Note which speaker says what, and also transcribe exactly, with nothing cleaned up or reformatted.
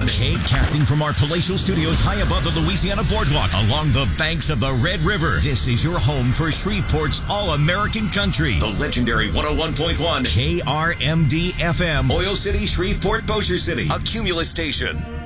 Speaker 1: Casting from our palatial studios high above the Louisiana Boardwalk along the banks of the Red River. This is your home for Shreveport's All-American Country. The legendary one oh one point one K R M D F M. Oil City, Shreveport, Bossier City. A Cumulus station.